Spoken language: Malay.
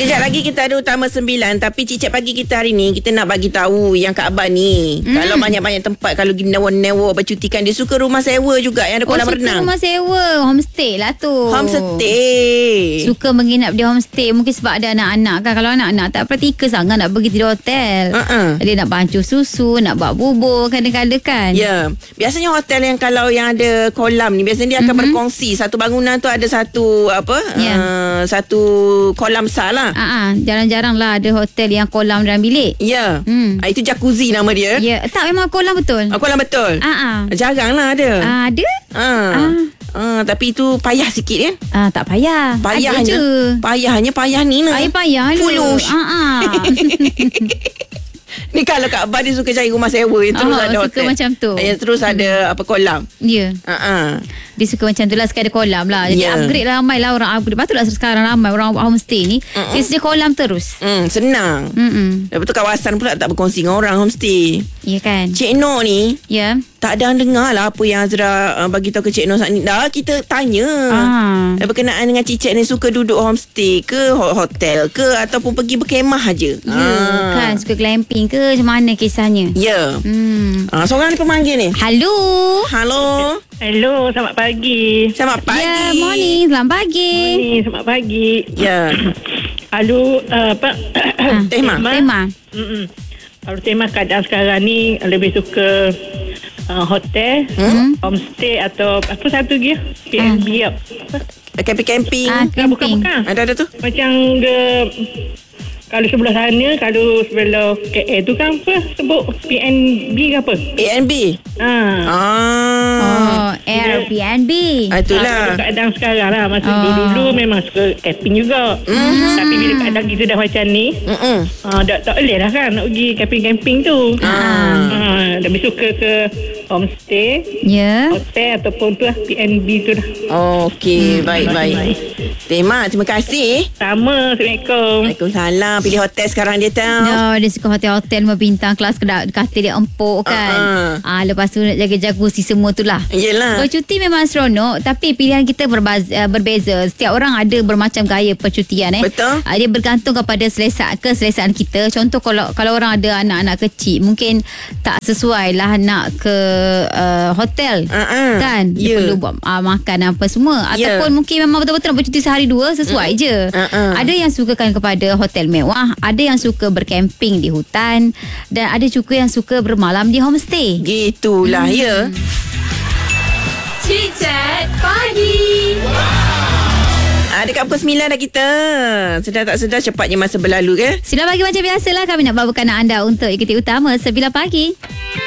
Sekejap lagi kita ada Utama 9. Tapi Cicit pagi kita hari ni, kita nak bagi tahu yang Kak Abang ni, kalau banyak-banyak tempat, kalau pergi newa-newa bercutikan, dia suka rumah sewa juga yang ada kolam renang. Rumah sewa, homestay lah tu. Homestay. Suka menginap di homestay. Mungkin sebab ada anak-anak kan. Kalau anak-anak tak praktikal sangat nak pergi tidur hotel. Dia nak bancuh susu, nak buat bubur kadang-kadang kan. Ya. Biasanya hotel yang kalau yang ada kolam ni, biasanya dia akan berkongsi. Satu bangunan tu ada satu satu kolam besar lah. Jarang-jarang lah ada hotel yang kolam dalam bilik. Ya. Itu jacuzzi nama dia. Ya. Tak, memang kolam betul. Kolam betul. Jarang lah ada. Ada. Tapi itu payah sikit kan? Tak payah. Payahnya ni lah. Payah. Fulush. Ni kalau Kak Abah dia suka cari rumah sewa yang terus ada hotel. Suka macam tu. Yang terus ada kolam. Ya. Dia suka macam tu lah. Sekali ada kolam lah. Jadi upgrade lah, ramai lah orang upgrade. Patutlah sekarang ramai orang homestay ni. Dia sedia kolam terus. Senang. Lepas tu kawasan pula tak berkongsi dengan orang homestay. Ya kan. Cik Noh ni tak ada dengar lah apa yang Azra bagi tahu ke Cik Noh saat ni. Dah kita tanya berkenaan dengan Cicit ni, suka duduk homestay ke, hotel ke, ataupun pergi berkemah aja. Kan, suka glamping ke, macam mana kisahnya? Ya. Seorang ni pemanggil ni. Halo, selamat pagi. Selamat pagi. Ya, morning, selamat pagi. Selamat pagi. Ya. Halo, Tema. Kalau tema keadaan sekarang ni lebih suka hotel, homestay atau apa satu lagi? PNB Camping. Bukan. Ada tu. Macam kalau sebelah sana, kalau sebelah KL tu kan apa sebut PNB ke apa? PNB. Airbnb. Itulah. Keadaan sekarang lah. Masa dulu memang suka camping juga. Tapi bila keadaan kita dah macam ni, tak boleh lah kan nak pergi camping-camping tu. Lebih suka ke homestay, hotel ataupun tu lah PNB tu lah. Okey, baik. Tema, terima kasih. Sama, Assalamualaikum. Waalaikumsalam. Pilih hotel sekarang dia tahu. Dia suka hotel-hotel berbintang, kelas katil dia empuk kan. Lepas tu nak jaga jacuzzi semua tu lah. Yelah. Bercuti memang seronok, tapi pilihan kita berbeza. Setiap orang ada bermacam gaya percutian. Betul. Dia bergantung kepada keselesaan kita. Contoh kalau orang ada anak-anak kecil, mungkin tak sesuai lah nak ke hotel. Kan. Dia perlu buat makan apa semua. Ataupun mungkin memang betul-betul nak bercuti sehari dua, sesuai je. Ada yang sukakan kepada hotel mewah, ada yang suka bercamping di hutan, dan ada juga yang suka bermalam di homestay. Gitulah ya. Cicit Pagi. Dekat pukul 9 dah kita. Sedar tak sedar cepatnya masa berlalu ke? Sinar Pagi macam biasalah, kami nak bawakan anda untuk ikuti utama 9 pagi.